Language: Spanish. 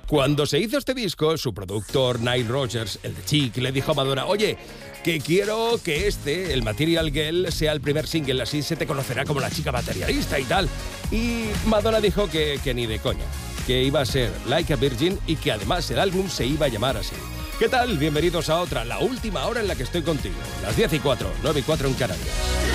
Cuando se hizo este disco, su productor Nile Rodgers, el de Chic, le dijo a Madonna: oye, que quiero que el Material Girl, sea el primer single, así se te conocerá como la chica materialista y tal. Y Madonna dijo que ni de coña, que iba a ser Like a Virgin y que además el álbum se iba a llamar así. ¿Qué tal? Bienvenidos a otra, la última hora en la que estoy contigo. Las 10:04, 9:04 en Canarias.